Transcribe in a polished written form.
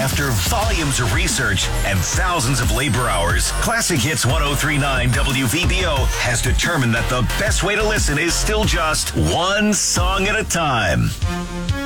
After volumes of research and thousands of labor hours, Classic Hits 103.9 WVBO has determined that the best way to listen is still just one song at a time.